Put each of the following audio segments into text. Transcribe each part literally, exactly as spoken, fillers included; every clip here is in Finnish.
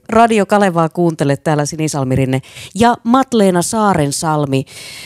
Radio Kalevaa kuuntelet täällä Sinisalmirinne ja Matleena Saarensalmi,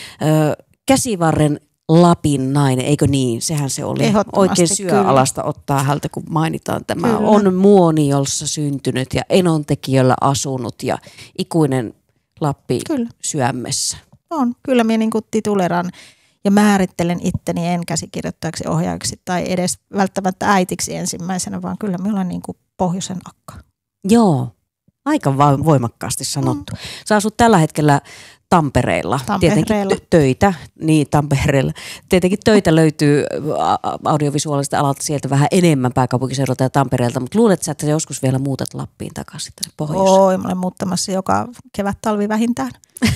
ö, Käsivarren Lapin nainen, eikö niin? Sehän se oli oikein syöalasta ottaa häneltä, kun mainitaan tämä. Kyllä. On Muoniossa syntynyt ja Enontekiöllä asunut ja ikuinen Lappi kyllä. Sydämessä. On, kyllä minä niin kuin tituleran ja määrittelen itteni en käsikirjoittajaksi, ohjaajaksi tai edes välttämättä äitiksi ensimmäisenä, vaan kyllä minä olen niin kuin pohjoisen akka. Joo, aika voimakkaasti sanottu. Mm. Sä asut tällä hetkellä Tampereella. Tampereella. Tietenkin töitä, niin Tampereella. Tietenkin töitä löytyy audiovisuaalista alalta sieltä vähän enemmän pääkaupunkiseudulta ja Tampereelta, mutta luulet sä, että sä joskus vielä muutat Lappiin takaisin tänne pohjoiseen? Oi, mä olen muuttamassa joka kevät-talvi vähintään.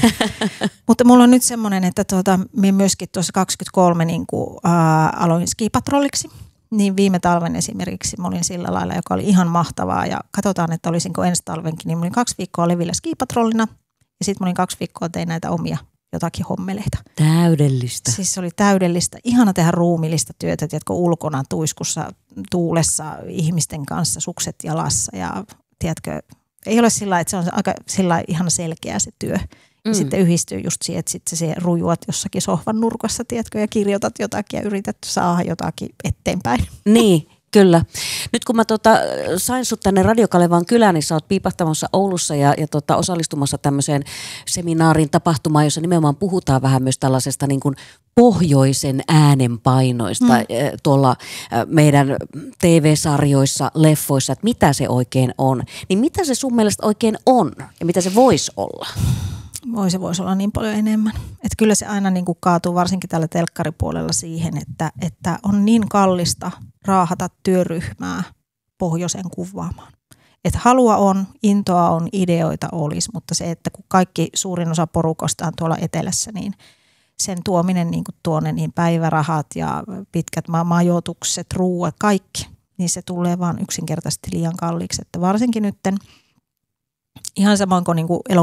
Mutta mulla on nyt semmoinen, että tuota, minä myöskin tuossa kaksikymmentäkolme niin kuin, ää, aloin skipatrolliksi. Niin viime talven esimerkiksi mä olin sillä lailla, joka oli ihan mahtavaa ja katsotaan, että olisinko ensi talvenkin, niin mä olin kaksi viikkoa levillä skipatrollina. Ja sitten mä olin kaksi viikkoa tein näitä omia jotakin hommeleita. Täydellistä. Siis se oli täydellistä. Ihana tehdä ruumillista työtä, tiedätkö, ulkona, tuiskussa, tuulessa, ihmisten kanssa, sukset jalassa. Ja tiedätkö, ei ole sillä että se on aika sillä ihan selkeä se työ. Ja mm. sitten yhdistyy just siihen, että sitten se rujuat jossakin sohvan nurkassa, tiedätkö, ja kirjoitat jotakin ja yrität saada jotakin eteenpäin. Niin. Kyllä. Nyt kun mä tota, sain sut tänne Radio Kalevaan kylään, niin sä oot piipahtamassa Oulussa ja, ja tota, osallistumassa tämmöiseen seminaarin tapahtumaan, jossa nimenomaan puhutaan vähän myös tällaisesta niin kuin pohjoisen äänenpainoista mm. tuolla meidän T V-sarjoissa, leffoissa, että mitä se oikein on. Niin mitä se sun mielestä oikein on ja mitä se voisi olla? Voi se voisi olla niin paljon enemmän. Että kyllä se aina niin kuin kaatuu varsinkin tällä telkkaripuolella siihen, että, että on niin kallista raahata työryhmää pohjoisen kuvaamaan. Että halua on, intoa on, ideoita olisi, mutta se, että kun kaikki suurin osa porukasta on tuolla etelässä, niin sen tuominen niin kuin tuonne, niin päivärahat ja pitkät majoitukset, ruuat, kaikki, niin se tulee vaan yksinkertaisesti liian kalliiksi. Että varsinkin nytten, ihan samoin kuin, niin kuin